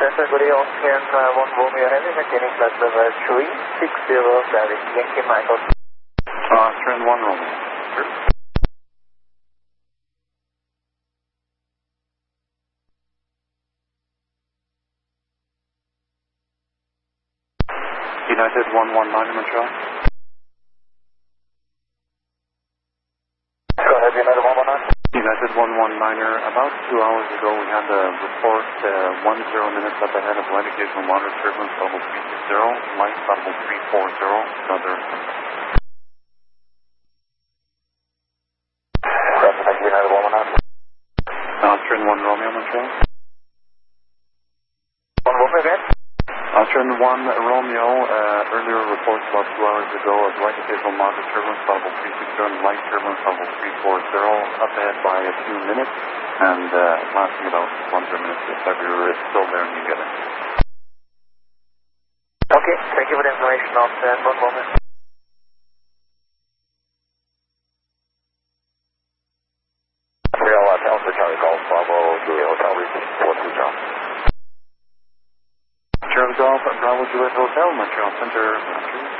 Center, good day, Austrian 1 Romeo Heavy, maintaining flight level 360, serving Yankee Michael. Austrian 1 Romeo. United 119 Montreal. Go ahead, United 119. United 119er, about 2 hours ago we had a report 10 minutes up ahead of light occasional moderate turbulence level 360, light level 340, another. United 119. Austrian 1 Romeo Montreal. 1 Romeo again? Austrian 1 Romeo, earlier reports about 2 hours ago of light occasional moderate turbulence level 360 and light turbulence level 340, up ahead by a few minutes, and lasting about 1 minutes. If ever it's still there and you get it. Okay, thank you for the information, Austrian 1 Romeo. Alpha Charlie Golf Bravo, Juliet Hotel, reaching 42 Charlie. Charlie Golf, Bravo Juliet Hotel, Montreal Center.